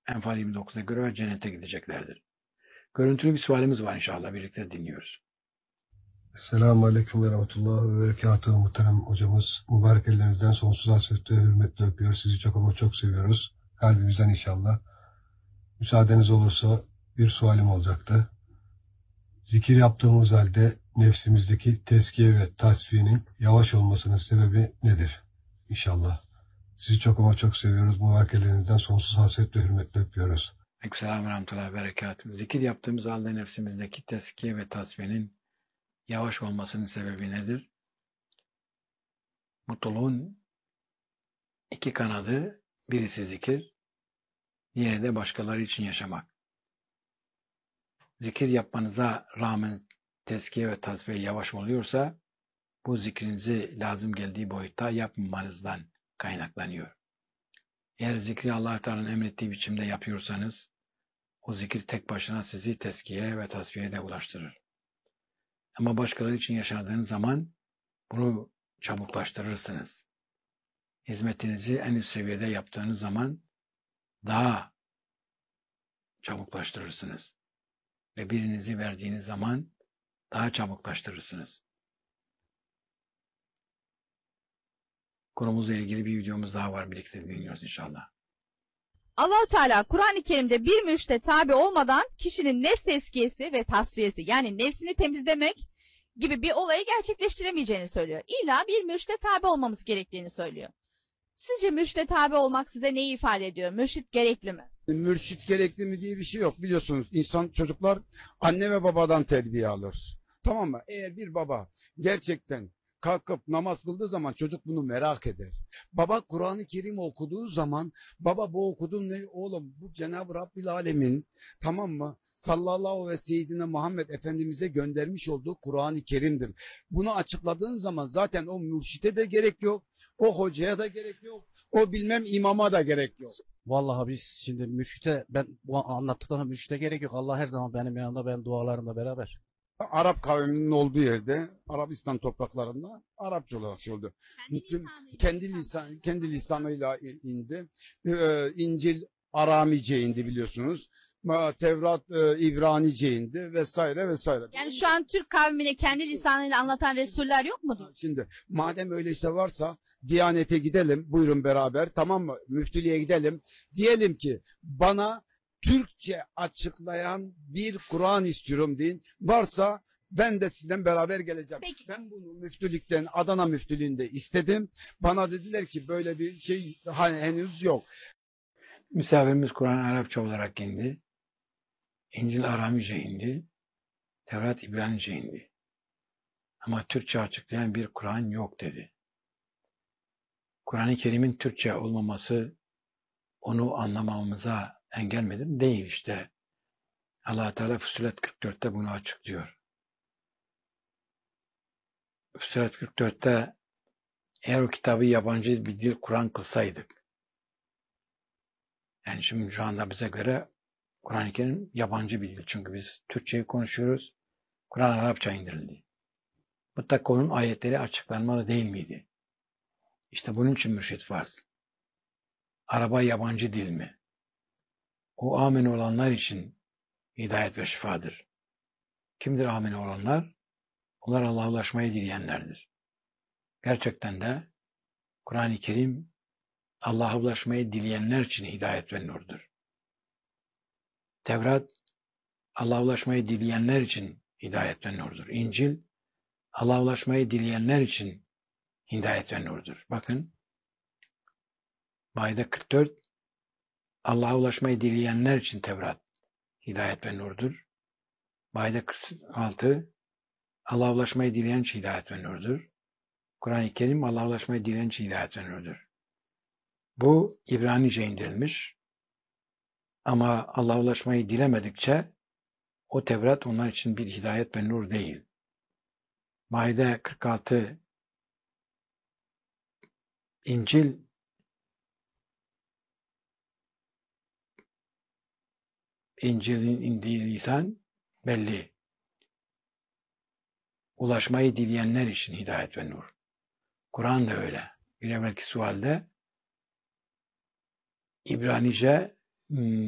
Enfal 29'a göre cennete gideceklerdir. Görüntülü bir sualimiz var inşallah. Birlikte dinliyoruz. Selamun Aleyküm ve Rahmetullah ve Berekatuhu muhterem hocamız. Mübarek ellerinizden sonsuz hasretle hürmetle öpüyor. Sizi çok ama çok seviyoruz. Kalbimizden inşallah. Müsaadeniz olursa bir sualim olacaktı. Zikir yaptığımız halde nefsimizdeki tezkiye ve tasfiyenin yavaş olmasının sebebi nedir? İnşallah. Sizi çok ama çok seviyoruz. Mübarek ellerinizden sonsuz hasretle hürmetle öpüyoruz. Aleykümselam ve rahmetullahi ve berekatuhu. Zikir yaptığımız halde nefsimizdeki teskiye ve tasfiyenin yavaş olmasının sebebi nedir? Mutluluğun iki kanadı, birisi zikir, diğeri de başkaları için yaşamak. Zikir yapmanıza rağmen teskiye ve tasfiye yavaş oluyorsa, bu zikrinizi lazım geldiği boyutta yapmamanızdan kaynaklanıyor. Eğer zikri Allah-u Teala'nın emrettiği biçimde yapıyorsanız, o zikir tek başına sizi teskiye ve tasfiyeye de ulaştırır. Ama başkaları için yaşadığınız zaman bunu çabuklaştırırsınız. Hizmetinizi en üst seviyede yaptığınız zaman daha çabuklaştırırsınız. Ve birinizi verdiğiniz zaman daha çabuklaştırırsınız. Konumuzla ilgili bir videomuz daha var. Birlikte dinliyoruz inşallah. Allah-u Teala Kur'an-ı Kerim'de bir mürşide tabi olmadan kişinin nefs tezkiyesi ve tasfiyesi, yani nefsini temizlemek gibi bir olayı gerçekleştiremeyeceğini söylüyor. İlla bir mürşide tabi olmamız gerektiğini söylüyor. Sizce mürşide tabi olmak size neyi ifade ediyor? Mürşit gerekli mi? Mürşit gerekli mi diye bir şey yok. Biliyorsunuz çocuklar anne ve babadan terbiye alır. Tamam mı? Eğer bir baba gerçekten kalkıp namaz kıldığı zaman çocuk bunu merak eder. Baba Kur'an-ı Kerim okuduğu zaman baba bu okudun ne oğlum, bu Cenab-ı Rabbil Alemin, tamam mı? Sallallahu ve seyyidine Muhammed Efendimiz'e göndermiş olduğu Kur'an-ı Kerim'dir. Bunu açıkladığın zaman zaten o mürşite de gerek yok. O hocaya da gerek yok. O bilmem imama da gerek yok. Vallahi biz şimdi mürşite, ben bu anlattıklarına mürşite gerek yok. Allah her zaman benim yanımda, benim dualarımla beraber. Arap kavminin olduğu yerde, Arabistan topraklarında Arapça olarak şey oldu. Kendi lisanıyla indi. İncil Aramice indi biliyorsunuz. Tevrat İbranice indi vesaire vesaire. Yani şu an Türk kavmine kendi lisanıyla anlatan Resuller yok mudur? Şimdi madem öyleyse varsa Diyanete gidelim, buyurun beraber, tamam mı? Müftülüğe gidelim. Diyelim ki bana Türkçe açıklayan bir Kur'an istiyorum deyin. Varsa ben de sizden beraber geleceğim. Peki. Ben bunu müftülükten, Adana müftülüğünde istedim. Bana dediler ki böyle bir şey henüz yok. Misafirimiz Kur'an Arapça olarak indi. İncil Aramice indi. Tevrat İbranice indi. Ama Türkçe açıklayan bir Kur'an yok dedi. Kur'an-ı Kerim'in Türkçe olmaması onu anlamamıza engel midir? Değil işte. Allah Teala Fussilet 44'te bunu açıklıyor. Fussilet 44'te eğer o kitabı yabancı bir dil Kur'an kılsaydık, yani şimdi şu anda bize göre Kur'an-ı Kerim yabancı bir dil. Çünkü biz Türkçeyi konuşuyoruz. Kur'an Arapça indirildi. Mutlaka onun ayetleri açıklanmalı değil miydi? İşte bunun için mürşit farz. Araba yabancı dil mi? O amin olanlar için hidayet ve şifadır. Kimdir amin olanlar? Onlar Allah'a ulaşmayı dileyenlerdir. Gerçekten de Kur'an-ı Kerim Allah'a ulaşmayı dileyenler için hidayet ve nurdur. Tevrat Allah'a ulaşmayı dileyenler için hidayet ve nurdur. İncil Allah'a ulaşmayı dileyenler için hidayet ve nurdur. Bakın Maide 44 Allah'a ulaşmayı dileyenler için Tevrat hidayet ve nurdur. Maide 46 Allah'a ulaşmayı dileyen için hidayet ve nurdur. Kur'an-ı Kerim Allah'a ulaşmayı dileyen için hidayet ve nurdur. Bu İbranice indirilmiş. Ama Allah'a ulaşmayı dilemedikçe o Tevrat onlar için bir hidayet ve nur değil. Maide 46 İncil'in indiği lisan belli. Ulaşmayı dileyenler için hidayet ve nur. Kur'an da öyle. Bir evvelki sualde İbranice